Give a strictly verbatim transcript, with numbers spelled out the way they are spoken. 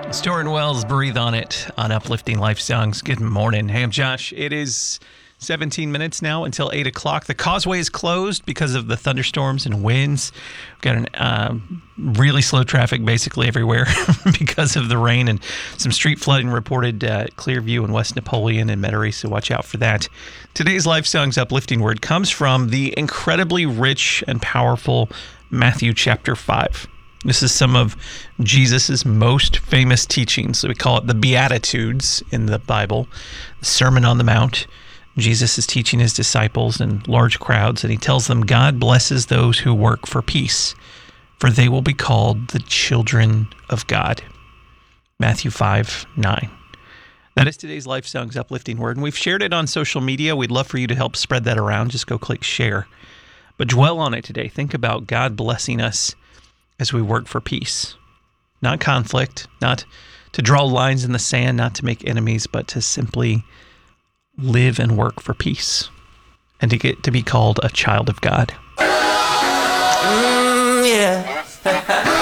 Storin Wells, Breathe on It on Uplifting Life Songs. Good morning. Hey, I'm Josh. It is seventeen minutes now until eight o'clock. The causeway is closed because of the thunderstorms and winds. We've got an um, really slow traffic basically everywhere because of the rain, and some street flooding reported at Clearview and West Napoleon and Metairie, so watch out for that. Today's Life Songs uplifting word comes from the incredibly rich and powerful Matthew chapter five. This is some of Jesus' most famous teachings. So we call it the Beatitudes in the Bible, the Sermon on the Mount. Jesus is teaching his disciples and large crowds, and he tells them, God blesses those who work for peace, for they will be called the children of God. Matthew five nine. That is today's Life Songs uplifting word, and we've shared it on social media. We'd love for you to help spread that around. Just go click share. But dwell on it today. Think about God blessing us as we work for peace. Not conflict, not to draw lines in the sand, not to make enemies, but to simply live and work for peace and to get to be called a child of God. Mm, yeah.